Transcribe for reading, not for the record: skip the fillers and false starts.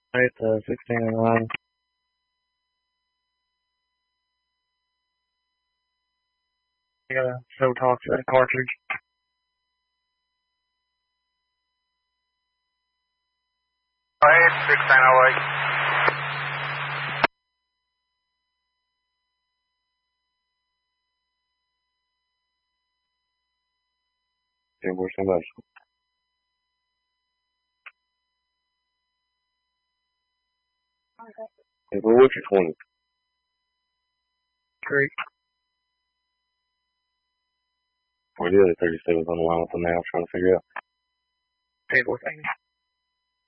Right, 16 and 1. I gotta show talk to that cartridge. Alright, 6908. Yeah, where's somebody? Yeah, but what's your 20? Great. Where the other 37's on the line with them now, trying to figure out. Hey, boy, thank you.